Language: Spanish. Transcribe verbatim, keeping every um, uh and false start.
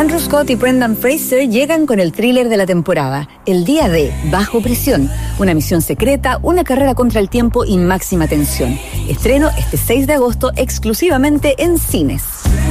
Andrew Scott y Brendan Fraser llegan con el thriller de la temporada, El Día D, Bajo Presión. Una misión secreta, una carrera contra el tiempo y máxima tensión. Estreno este seis de agosto exclusivamente en cines.